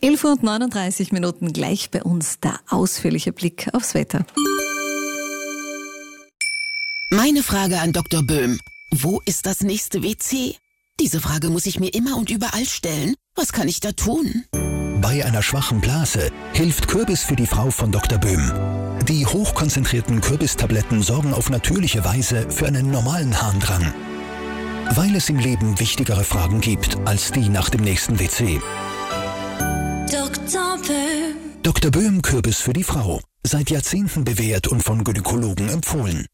11:39 gleich bei uns der ausführliche Blick aufs Wetter. Meine Frage an Dr. Böhm. Wo ist das nächste WC? Diese Frage muss ich mir immer und überall stellen. Was kann ich da tun? Bei einer schwachen Blase hilft Kürbis für die Frau von Dr. Böhm. Die hochkonzentrierten Kürbistabletten sorgen auf natürliche Weise für einen normalen Harndrang. Weil es im Leben wichtigere Fragen gibt als die nach dem nächsten WC. Dr. Böhm. Dr. Böhm Kürbis für die Frau. Seit Jahrzehnten bewährt und von Gynäkologen empfohlen.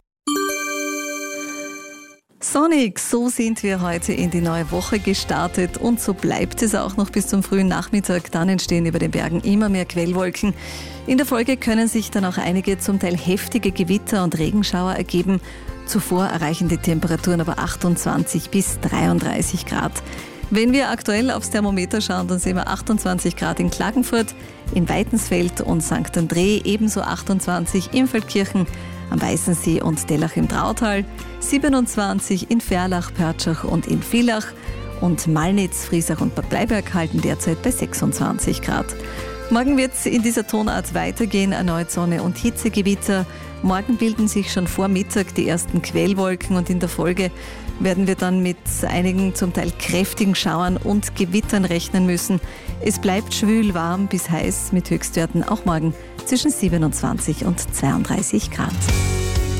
Sonnig, so sind wir heute in die neue Woche gestartet und so bleibt es auch noch bis zum frühen Nachmittag. Dann entstehen über den Bergen immer mehr Quellwolken. In der Folge können sich dann auch einige zum Teil heftige Gewitter und Regenschauer ergeben. Zuvor erreichen die Temperaturen aber 28 bis 33 Grad. Wenn wir aktuell aufs Thermometer schauen, dann sehen wir 28 Grad in Klagenfurt, in Weitensfeld und St. André, ebenso 28 in Feldkirchen, am Weißensee und Dellach im Trautal, 27 in Ferlach, Pörtschach und in Villach und Malnitz, Friesach und Bad Bleiberg halten derzeit bei 26 Grad. Morgen wird es in dieser Tonart weitergehen, erneut Sonne und Hitzegewitter. Morgen bilden sich schon vor Mittag die ersten Quellwolken und in der Folge werden wir dann mit einigen zum Teil kräftigen Schauern und Gewittern rechnen müssen. Es bleibt schwül, warm bis heiß mit Höchstwerten auch morgen zwischen 27 und 32 Grad.